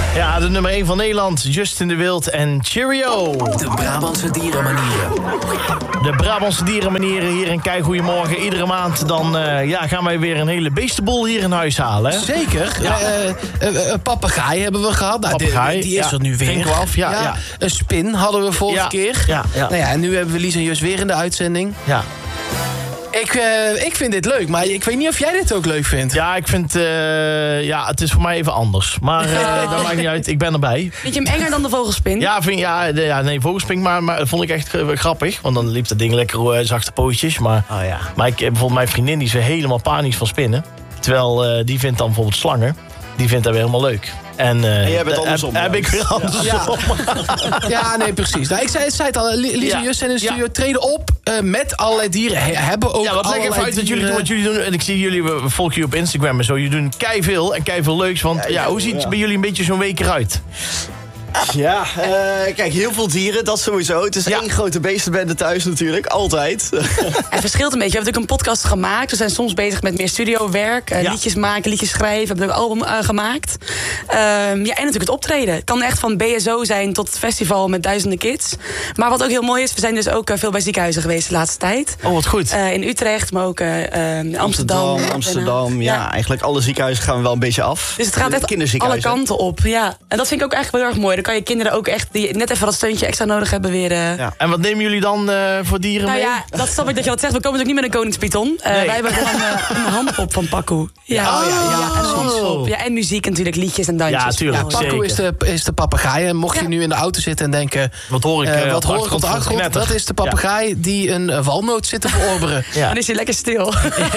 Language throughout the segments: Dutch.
Ja, de nummer 1 van Nederland, Justin de Wild en Cheerio. De Brabantse dierenmanieren. De Brabantse dierenmanieren hier in Kijk Goedemorgen. Iedere maand dan gaan wij weer een hele beestenboel hier in huis halen. Hè? Zeker. Ja. Een papegaai hebben we gehad. Nou, die is er nu weer. Vinken we af, ja. Een spin hadden we vorige keer. Ja. Nou ja, en nu hebben we Lies en Jus weer in de uitzending. Ja. Ik vind dit leuk, maar ik weet niet of jij dit ook leuk vindt. Ja, ik vind... het is voor mij even anders. Maar dat maakt niet uit, ik ben erbij. Vind je hem enger dan de vogelspin? Vogelspin, maar dat vond ik echt grappig. Want dan liep dat ding lekker zachte pootjes. Maar ik, bijvoorbeeld mijn vriendin die is weer helemaal panisch van spinnen. Terwijl die vindt dan bijvoorbeeld slangen. Die vindt dat weer helemaal leuk. En jij bent andersom. Heb ik weer andersom. Ja, nee, precies. Nou, ik zei het al, Lies en Jus zijn in de studio, treden op met allerlei dieren. Hebben ook wat lekker even uit dat jullie doen wat jullie doen. En ik zie jullie, we volgen jullie op Instagram en zo. Jullie doen keiveel en keiveel leuks. Want hoe ziet het bij jullie een beetje zo'n week eruit? Ja, kijk, heel veel dieren, dat sowieso. Het is één grote beestenbende thuis natuurlijk, altijd. Het verschilt een beetje. We hebben natuurlijk een podcast gemaakt. We zijn soms bezig met meer studiowerk. Liedjes maken, liedjes schrijven. We hebben ook een album gemaakt. En natuurlijk het optreden. Het kan echt van BSO zijn tot het festival met duizenden kids. Maar wat ook heel mooi is, we zijn dus ook veel bij ziekenhuizen geweest de laatste tijd. Oh, wat goed. In Utrecht, maar ook Amsterdam. Ja, eigenlijk alle ziekenhuizen gaan we wel een beetje af. Dus het gaat echt alle kanten op. Ja. En dat vind ik ook echt heel erg mooi. Dan kan je kinderen ook echt, die net even dat steuntje extra nodig hebben, weer... En wat nemen jullie dan voor dieren mee? Ja, dat snap ik dat je dat zegt. We komen natuurlijk niet met een koningspython. Wij hebben gewoon een handpop van Paco. Ja, en een handpop. Ja, en muziek natuurlijk, liedjes en dansjes. Ja, tuurlijk. Paco is de papegaai. En mocht je nu in de auto zitten en denken... Wat hoor ik op de achtergrond? Dat is de papegaai die een walnoot zit te verorberen. Dan is hij lekker stil.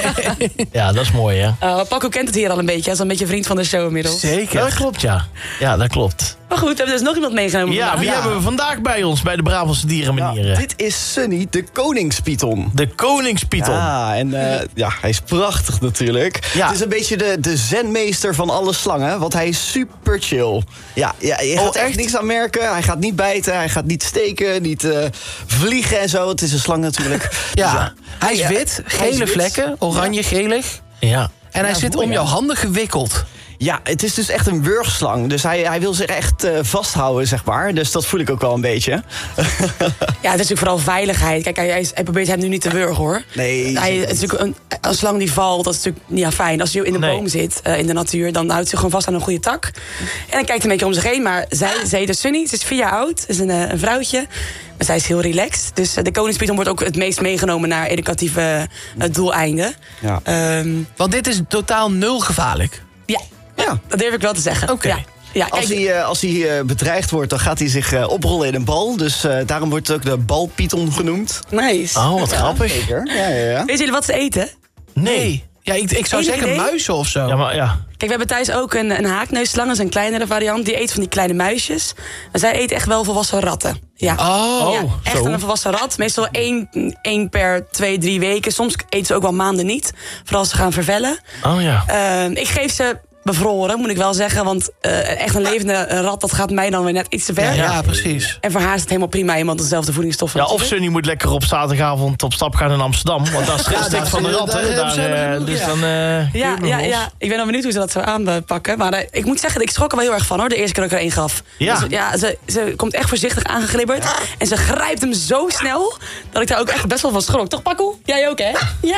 Ja, dat is mooi, hè? Paco kent het hier al een beetje. Hij is een beetje vriend van de show inmiddels. Zeker. Dat klopt, ja. Ja, dat klopt. Maar goed, we hebben dus nog iemand meegenomen. Ja, wie hebben we vandaag bij ons, bij de Brabantse dierenmanieren? Ja, dit is Sunny, de koningspython. De koningspython. Ja, en hij is prachtig natuurlijk. Ja. Het is een beetje de zenmeester van alle slangen, want hij is super chill. Ja, je gaat echt niks aan merken. Hij gaat niet bijten, hij gaat niet steken, niet vliegen en zo. Het is een slang natuurlijk. Ja, hij is wit, gele vlekken, oranje, gelig. Ja. En hij zit om jouw handen gewikkeld. Ja, het is dus echt een wurgslang. Dus hij wil zich echt vasthouden, zeg maar. Dus dat voel ik ook wel een beetje. Ja, het is natuurlijk vooral veiligheid. Kijk, hij probeert hem nu niet te wurgen, hoor. Nee. Het is natuurlijk een slang die valt, dat is natuurlijk niet fijn. Als je in de boom zit, in de natuur, dan houdt hij gewoon vast aan een goede tak. En dan kijkt hij een beetje om zich heen. Maar zij heet dus Sunny, ze is 4 jaar oud. Is een vrouwtje. Maar zij is heel relaxed. Dus de koningspython wordt ook het meest meegenomen naar educatieve doeleinden. Ja. Want dit is totaal 0 gevaarlijk. Ja, dat durf ik wel te zeggen. Oké. Ja, als hij bedreigd wordt, dan gaat hij zich oprollen in een bal. Dus daarom wordt het ook de balpython genoemd. Nice. Oh, wat grappig. Zeker. Ja. Weten jullie wat ze eten? Nee. Ja, ik zou zeggen muizen of zo. Ja, maar ja. Kijk, we hebben thuis ook een haakneusslang. Dat is een kleinere variant. Die eet van die kleine muisjes. En zij eet echt wel volwassen ratten. Ja. Echt zo. een volwassen rat. Meestal 1 per 2, 3 weken. Soms eten ze ook wel maanden niet. Vooral als ze gaan vervellen. Oh ja. Ik geef ze bevroren, moet ik wel zeggen. Want echt een levende rat, dat gaat mij dan weer net iets te ver. Ja, precies. En voor haar is het helemaal prima, iemand dezelfde voedingsstoffen. Ja, of Sunny moet lekker op zaterdagavond op stap gaan in Amsterdam. Want dat is het stik van de rat, hè. Dus dan... Ja. Ik ben wel benieuwd hoe ze dat zo aanpakken. Maar ik moet zeggen, ik schrok er wel heel erg van, hoor. De eerste keer dat ik er 1 gaf. Ja. Dus, ze komt echt voorzichtig aangeglibberd. En ze grijpt hem zo snel, dat ik daar ook echt best wel van schrok. Toch, Paco? Jij ook, hè? Ja.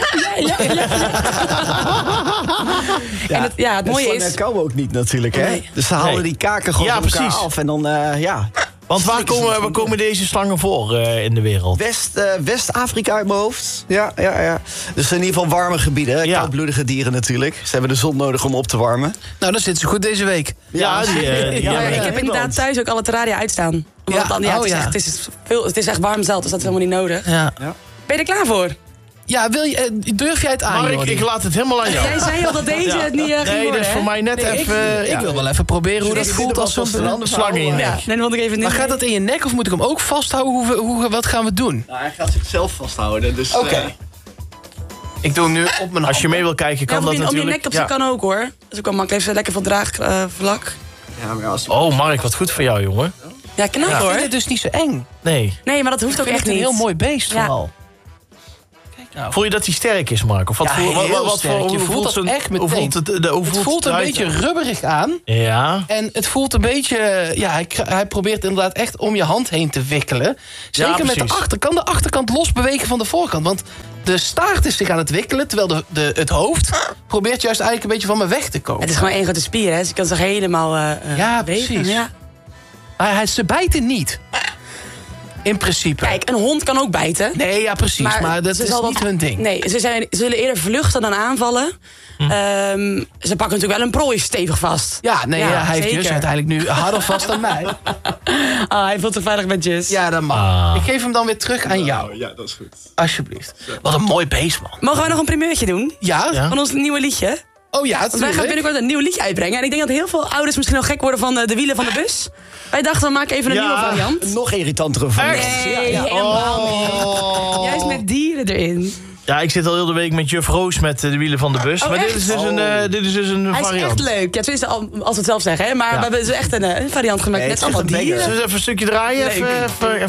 En het mooie is... Slangen kauwen ook niet natuurlijk, hè? Nee. Dus ze halen die kaken gewoon van elkaar af. En dan, Want waar komen deze slangen voor in de wereld? West-Afrika uit mijn hoofd. Ja. Dus in ieder geval warme gebieden. Ja. Koudbloedige dieren natuurlijk. Ze hebben de zon nodig om op te warmen. Nou, dan zitten ze goed deze week. Ik heb inderdaad thuis ook alle terraria uitstaan. Het is echt warm zelf, dus dat is helemaal niet nodig. Ja. Ben je er klaar voor? Ja, durf jij het aan, Maar ik laat het helemaal aan jou. Jij zei al dat deze het niet ging Nee, worden, dat is voor mij net even... Ik wil wel even proberen hoe dat voelt als zo'n slang in je nek. Nee, want ik even Maar gaat dat in je nek of moet ik hem ook vasthouden? Wat gaan we doen? Nou, hij gaat zichzelf vasthouden. Dus, Oké. Ik doe hem nu op mijn Als je mee wil kijken, kan dat natuurlijk. Om je nek op zich kan ook, hoor. Dat is ook wel makkelijk. Even lekker van draagvlak. Ja, maar als... Oh, Mark, wat goed voor jou, jongen. Ja, knap, hoor. Ik vind het dus niet zo eng. Nee. Nee, maar dat hoeft ook echt een niet. heel mooi beest Ja. vooral. Voel je dat hij sterk is, Mark? Of wat sterk. Je voelt dat echt meteen. Het voelt een beetje rubberig aan. Ja. En het voelt een beetje... hij probeert inderdaad echt om je hand heen te wikkelen. Zeker met de achterkant. De achterkant los bewegen van de voorkant. Want de staart is zich aan het wikkelen... terwijl het hoofd probeert juist eigenlijk een beetje van me weg te komen. Het is gewoon één grote spier, hè? Dus je kan zich helemaal precies. Ja. Ze bijten niet. In principe. Kijk, een hond kan ook bijten. Nee, ja, precies. Maar dat is niet hun ding. Nee, ze zullen eerder vluchten dan aanvallen. Ze pakken natuurlijk wel een prooi stevig vast. Ja, hij heeft Jus uiteindelijk nu harder vast dan mij. Hij voelt zich veilig met Jus. Ja, dat mag. Ik geef hem dan weer terug aan jou. Ja, dat is goed. Alsjeblieft. Wat een mooi beest, man. Mogen wij nog een primeurtje doen? Ja. Van ons nieuwe liedje? Oh ja, Want wij gaan binnenkort een nieuw liedje uitbrengen. En ik denk dat heel veel ouders misschien nog gek worden van de wielen van de bus. Wij dachten, we maken even een nieuwe variant. Een nog irritantere variant. Nee, helemaal niet. Juist met dieren erin. Ja, ik zit al heel de week met juf Roos met de wielen van de bus. Maar dit is dus een variant. Hij is echt leuk. Ja, tenminste, als we het zelf zeggen. Hè? Maar we hebben dus echt een variant gemaakt met allemaal dieren. Zullen we even een stukje draaien? Even